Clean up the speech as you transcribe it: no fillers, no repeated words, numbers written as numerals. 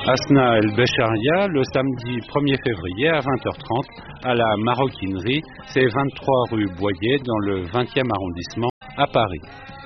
Asna El Becharia, le samedi 1er février à 20h30 à la Maroquinerie, c'est 23 rue Boyer dans le 20e arrondissement à Paris.